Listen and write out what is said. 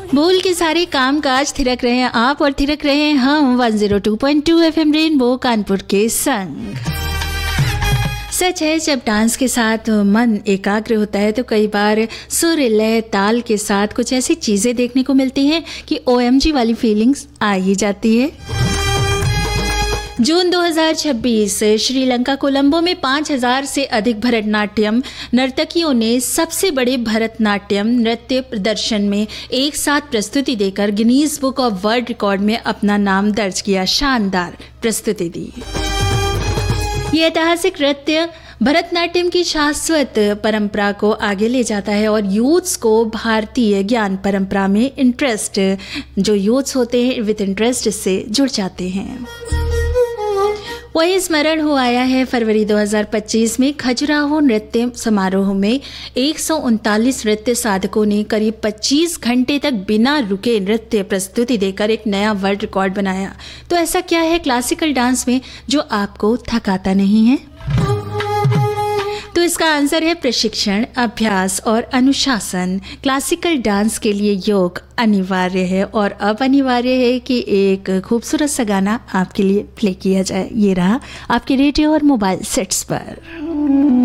बोल के सारे काम काज थिरक रहे हैं आप और थिरक रहे हैं हम 102.2 FM रेनबो कानपुर के संग। सच है, जब डांस के साथ मन एकाग्र होता है तो कई बार सुर लय ताल के साथ कुछ ऐसी चीज़ें देखने को मिलती हैं कि OMG वाली फीलिंग्स आ ही जाती है। जून 2026 श्रीलंका कोलंबो में 5000 से अधिक भरतनाट्यम नर्तकियों ने सबसे बड़े भरतनाट्यम नृत्य प्रदर्शन में एक साथ प्रस्तुति देकर Guinness book of world record में अपना नाम दर्ज किया। शानदार प्रस्तुति दी। ये ऐतिहासिक नृत्य भरतनाट्यम की शाश्वत परंपरा को आगे ले जाता है और यूथ्स को भारतीय ज्ञान परंपरा में इंटरेस्ट, जो यूथ्स होते हैं विद इंटरेस्ट, इससे जुड़ जाते हैं। वही स्मरण हो आया है फरवरी 2025 में खजुराहो नृत्य समारोह में 139 नृत्य साधकों ने करीब 25 घंटे तक बिना रुके नृत्य प्रस्तुति देकर एक नया वर्ल्ड रिकॉर्ड बनाया। तो ऐसा क्या है क्लासिकल डांस में जो आपको थकाता नहीं है? तो इसका आंसर है प्रशिक्षण, अभ्यास और अनुशासन। क्लासिकल डांस के लिए योग अनिवार्य है और अब अनिवार्य है कि एक खूबसूरत सा गाना आपके लिए प्ले किया जाए। ये रहा आपके रेडियो और मोबाइल सेट्स पर।